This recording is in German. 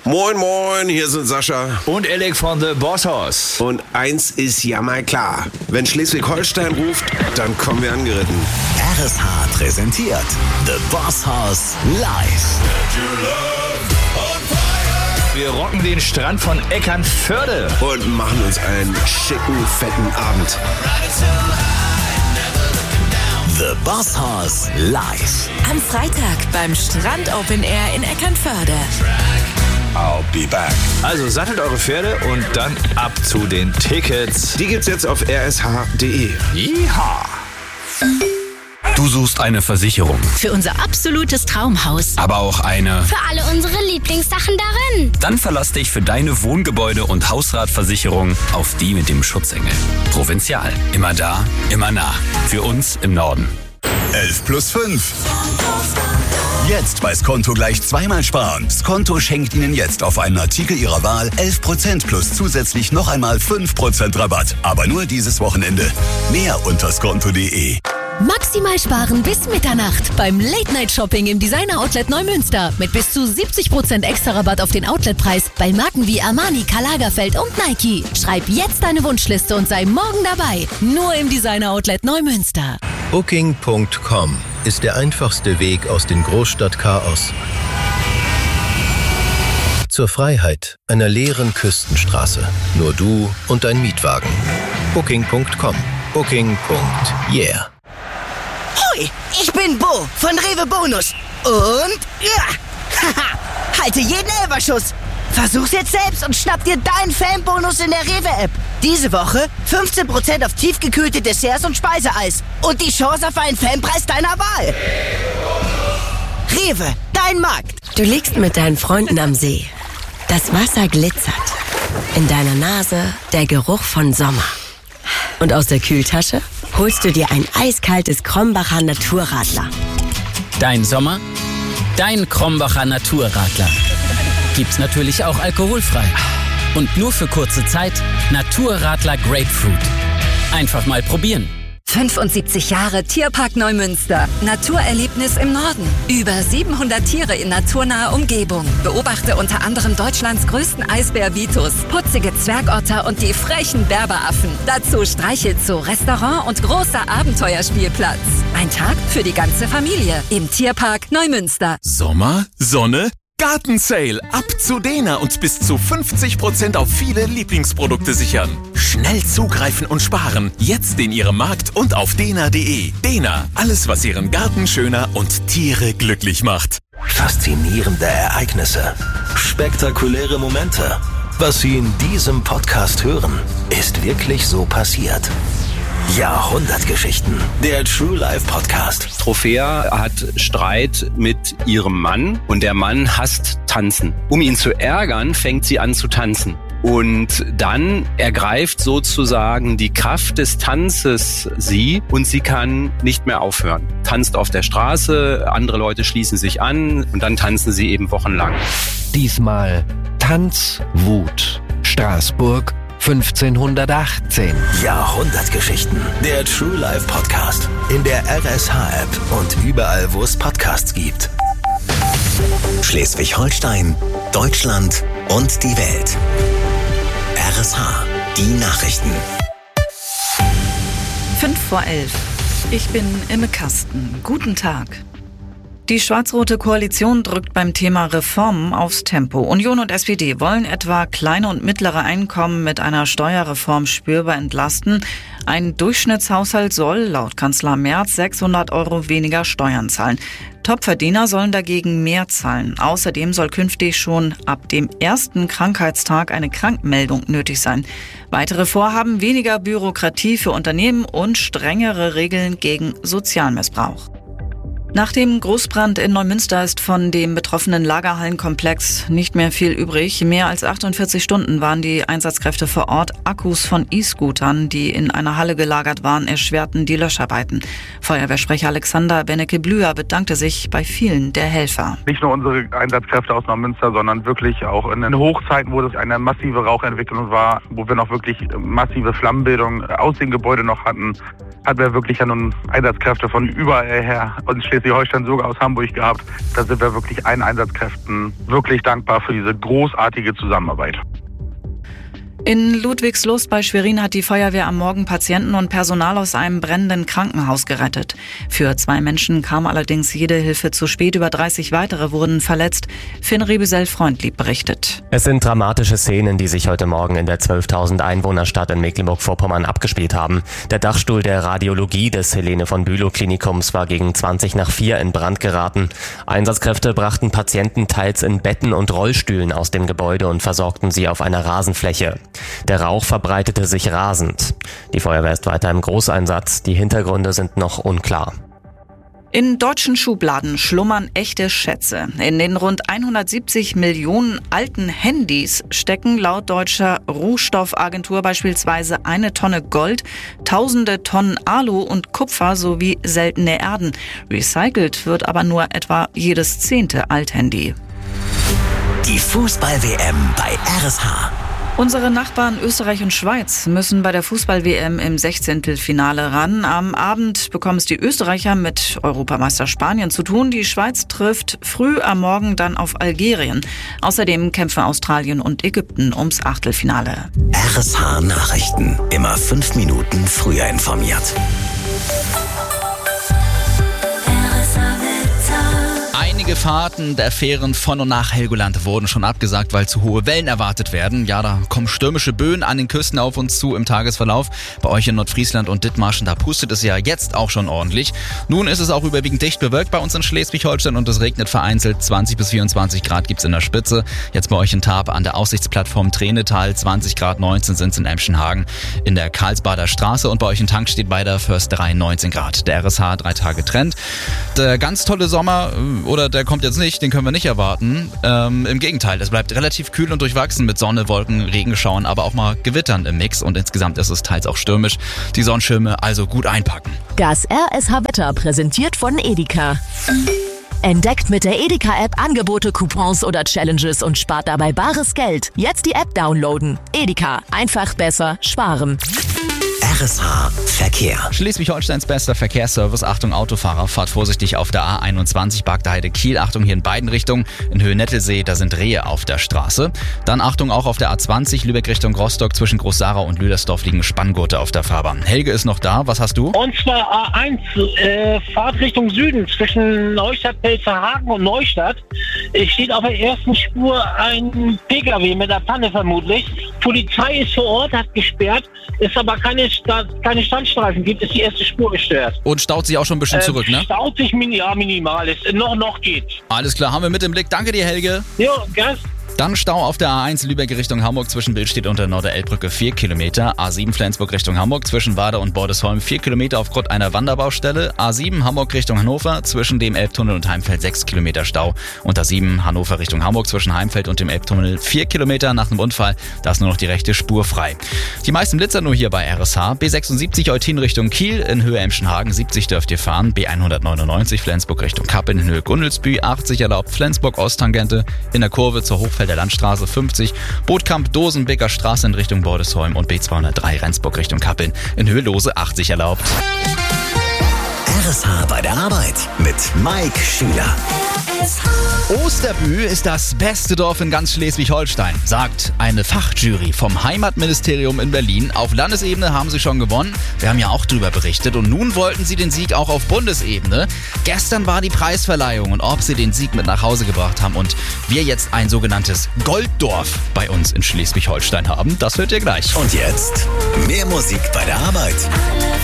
Moin, moin, hier sind Sascha und Alec von The Boss House. Und eins ist ja mal klar, wenn Schleswig-Holstein ruft, dann kommen wir angeritten. RSH präsentiert The Boss House live. Wir rocken den Strand von Eckernförde und machen uns einen schicken, fetten Abend. The Boss House live. Am Freitag beim Strand Open Air in Eckernförde. I'll be back. Also sattelt eure Pferde und dann ab zu den Tickets. Die gibt's jetzt auf rsh.de. Yeehaw! Du suchst eine Versicherung. Für unser absolutes Traumhaus. Aber auch eine für alle unsere Lieblingssachen darin. Dann verlass dich für deine Wohngebäude- und Hausratversicherung auf die mit dem Schutzengel. Provinzial. Immer da, immer nah. Für uns im Norden. 11 plus 5. Jetzt bei Skonto gleich zweimal sparen. Skonto schenkt Ihnen jetzt auf einen Artikel Ihrer Wahl 11% plus zusätzlich noch einmal 5% Rabatt. Aber nur dieses Wochenende. Mehr unter skonto.de. Maximal sparen bis Mitternacht beim Late-Night-Shopping im Designer-Outlet Neumünster. Mit bis zu 70% extra Rabatt auf den Outletpreis bei Marken wie Armani, Karl Lagerfeld und Nike. Schreib jetzt deine Wunschliste und sei morgen dabei. Nur im Designer-Outlet Neumünster. Booking.com ist der einfachste Weg aus dem Großstadtchaos zur Freiheit einer leeren Küstenstraße. Nur du und dein Mietwagen. Booking.com. Booking.yeah. Hoi, ich bin Bo von Rewe Bonus. Und ja, halte jeden Elferschuss. Versuch's jetzt selbst und schnapp dir deinen Fanbonus in der Rewe-App. Diese Woche 15% auf tiefgekühlte Desserts und Speiseeis. Und die Chance auf einen Fanpreis deiner Wahl. Rewe, dein Markt. Du liegst mit deinen Freunden am See. Das Wasser glitzert. In deiner Nase der Geruch von Sommer. Und aus der Kühltasche holst du dir ein eiskaltes Krombacher Naturradler. Dein Sommer, dein Krombacher Naturradler. Gibt's natürlich auch alkoholfrei. Und nur für kurze Zeit Naturradler Grapefruit. Einfach mal probieren. 75 Jahre Tierpark Neumünster. Naturerlebnis im Norden. Über 700 Tiere in naturnaher Umgebung. Beobachte unter anderem Deutschlands größten Eisbär Vitus, putzige Zwergotter und die frechen Berberaffen. Dazu Streichelzoo, Restaurant und großer Abenteuerspielplatz. Ein Tag für die ganze Familie im Tierpark Neumünster. Sommer, Sonne, Gartensale. Ab zu Dena und bis zu 50% auf viele Lieblingsprodukte sichern. Schnell zugreifen und sparen. Jetzt in Ihrem Markt und auf dena.de. Dena, alles was Ihren Garten schöner und Tiere glücklich macht. Faszinierende Ereignisse. Spektakuläre Momente. Was Sie in diesem Podcast hören, ist wirklich so passiert. Jahrhundertgeschichten. Der True Life Podcast. Trophäa hat Streit mit ihrem Mann und der Mann hasst Tanzen. Um ihn zu ärgern, fängt sie an zu tanzen. Und dann ergreift sozusagen die Kraft des Tanzes sie und sie kann nicht mehr aufhören. Tanzt auf der Straße, andere Leute schließen sich an und dann tanzen sie eben wochenlang. Diesmal Tanzwut. Straßburg 1518. Jahrhundertgeschichten. Der True Life Podcast. In der RSH-App und überall, wo es Podcasts gibt. Schleswig-Holstein, Deutschland und die Welt. RSH. Die Nachrichten. 11:05. Ich bin Imme Kasten. Guten Tag. Die schwarz-rote Koalition drückt beim Thema Reformen aufs Tempo. Union und SPD wollen etwa kleine und mittlere Einkommen mit einer Steuerreform spürbar entlasten. Ein Durchschnittshaushalt soll, laut Kanzler Merz, 600 € weniger Steuern zahlen. Topverdiener sollen dagegen mehr zahlen. Außerdem soll künftig schon ab dem ersten Krankheitstag eine Krankmeldung nötig sein. Weitere Vorhaben: weniger Bürokratie für Unternehmen und strengere Regeln gegen Sozialmissbrauch. Nach dem Großbrand in Neumünster ist von dem betroffenen Lagerhallenkomplex nicht mehr viel übrig. Mehr als 48 Stunden waren die Einsatzkräfte vor Ort. Akkus von E-Scootern, die in einer Halle gelagert waren, erschwerten die Löscharbeiten. Feuerwehrsprecher Alexander Bennecke-Blüher bedankte sich bei vielen der Helfer. Nicht nur unsere Einsatzkräfte aus Neumünster, sondern wirklich auch in den Hochzeiten, wo es eine massive Rauchentwicklung war, wo wir noch wirklich massive Flammenbildung aus dem Gebäude noch hatten, hatten wir wirklich ja nun Einsatzkräfte von überall her uns Schleswig Schleswig-Holstein sogar aus Hamburg gehabt. Da sind wir wirklich allen Einsatzkräften wirklich dankbar für diese großartige Zusammenarbeit. In Ludwigslust bei Schwerin hat die Feuerwehr am Morgen Patienten und Personal aus einem brennenden Krankenhaus gerettet. Für 2 Menschen kam allerdings jede Hilfe zu spät. Über 30 weitere wurden verletzt. Finn Rebesell-Freundlieb berichtet. Es sind dramatische Szenen, die sich heute Morgen in der 12.000 Einwohnerstadt in Mecklenburg-Vorpommern abgespielt haben. Der Dachstuhl der Radiologie des Helene von Bülow Klinikums war gegen 4:20 in Brand geraten. Einsatzkräfte brachten Patienten teils in Betten und Rollstühlen aus dem Gebäude und versorgten sie auf einer Rasenfläche. Der Rauch verbreitete sich rasend. Die Feuerwehr ist weiter im Großeinsatz. Die Hintergründe sind noch unklar. In deutschen Schubladen schlummern echte Schätze. In den rund 170 Millionen alten Handys stecken laut deutscher Rohstoffagentur beispielsweise 1 Tonne Gold, tausende Tonnen Alu und Kupfer sowie seltene Erden. Recycelt wird aber nur etwa jedes 10. Althandy. Die Fußball-WM bei RSH. Unsere Nachbarn Österreich und Schweiz müssen bei der Fußball-WM im 16. ran. Am Abend bekommen es die Österreicher mit Europameister Spanien zu tun. Die Schweiz trifft früh am Morgen dann auf Algerien. Außerdem kämpfen Australien und Ägypten ums Achtelfinale. RSH Nachrichten. Immer 5 Minuten früher informiert. Einige Fahrten der Fähren von und nach Helgoland wurden schon abgesagt, weil zu hohe Wellen erwartet werden. Ja, da kommen stürmische Böen an den Küsten auf uns zu im Tagesverlauf. Bei euch in Nordfriesland und Dithmarschen, da pustet es ja jetzt auch schon ordentlich. Nun ist es auch überwiegend dicht bewölkt bei uns in Schleswig-Holstein und es regnet vereinzelt. 20 bis 24 Grad gibt's in der Spitze. Jetzt bei euch in Tarp an der Aussichtsplattform Tränetal, 20 Grad 19 sind's in Emschenhagen. In der Karlsbader Straße und bei euch in Tank steht bei der Försterei 19 Grad. Der RSH 3 Tage Trend. Der ganz tolle Sommer oder der kommt jetzt nicht, den können wir nicht erwarten. Im Gegenteil, es bleibt relativ kühl und durchwachsen mit Sonne, Wolken, Regenschauern, aber auch mal Gewittern im Mix und insgesamt ist es teils auch stürmisch. Die Sonnenschirme also gut einpacken. Das RSH-Wetter präsentiert von Edeka. Entdeckt mit der Edeka-App Angebote, Coupons oder Challenges und spart dabei bares Geld. Jetzt die App downloaden. Edeka, einfach besser sparen. RSH Verkehr. Schleswig-Holsteins bester Verkehrsservice. Achtung Autofahrer, fahrt vorsichtig auf der A21 Bagdaheide-Kiel. Achtung hier in beiden Richtungen. In Höhe Nettelsee, da sind Rehe auf der Straße. Dann Achtung auch auf der A20 Lübeck Richtung Rostock. Zwischen Groß-Sarau und Lüdersdorf liegen Spanngurte auf der Fahrbahn. Helge ist noch da. Was hast du? Und zwar A1 Fahrt Richtung Süden zwischen Neustadt-Pelzerhagen und Neustadt. Es steht auf der ersten Spur ein PKW mit einer Panne vermutlich. Polizei ist vor Ort, hat gesperrt. Ist aber keine Standstreifen gibt, ist die erste Spur gestört. Und staut sich auch schon ein bisschen zurück, ne? Staut sich minimal. Noch geht. Alles klar, haben wir mit im Blick. Danke dir, Helge. Jo, gern. Dann Stau auf der A1 Lübeck Richtung Hamburg zwischen Billstedt und der Norderelbbrücke 4 Kilometer. A7 Flensburg Richtung Hamburg zwischen Wader und Bordesholm 4 Kilometer aufgrund einer Wanderbaustelle. A7 Hamburg Richtung Hannover zwischen dem Elbtunnel und Heimfeld 6 Kilometer Stau. Und A7 Hannover Richtung Hamburg zwischen Heimfeld und dem Elbtunnel 4 Kilometer nach einem Unfall. Da ist nur noch die rechte Spur frei. Die meisten Blitzer nur hier bei RSH. B76 Eutin Richtung Kiel in Höhe Emschenhagen 70 dürft ihr fahren. B199 Flensburg Richtung Kappeln in Höhe Gundelsbü 80 erlaubt. Flensburg Osttangente in der Kurve zur Hochfelder Landstraße 50, Bootkamp Dosenbeker Straße in Richtung Bordesholm und B203 Rendsburg Richtung Kappeln in Höhe Lose 80 erlaubt. RSH bei der Arbeit mit Mike Schüler. Osterbü ist das beste Dorf in ganz Schleswig-Holstein, sagt eine Fachjury vom Heimatministerium in Berlin. Auf Landesebene haben sie schon gewonnen. Wir haben ja auch drüber berichtet und nun wollten sie den Sieg auch auf Bundesebene. Gestern war die Preisverleihung und ob sie den Sieg mit nach Hause gebracht haben und wir jetzt ein sogenanntes Golddorf bei uns in Schleswig-Holstein haben, das hört ihr gleich. Und jetzt mehr Musik bei der Arbeit.